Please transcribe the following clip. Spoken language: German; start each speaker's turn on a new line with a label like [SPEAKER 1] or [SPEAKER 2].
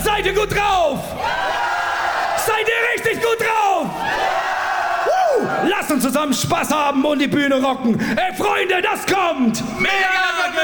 [SPEAKER 1] seid ihr gut drauf? Seid ihr richtig gut drauf? Lasst uns zusammen Spaß haben und die Bühne rocken. Ey, Freunde, das kommt!
[SPEAKER 2] Mega!